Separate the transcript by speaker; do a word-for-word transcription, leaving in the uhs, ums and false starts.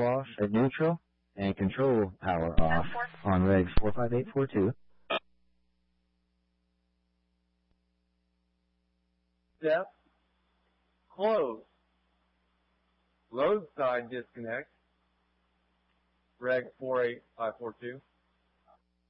Speaker 1: off at neutral and control power off on regs four five eight four two.
Speaker 2: Step. Close. Load side disconnect. Reg four eight five four two.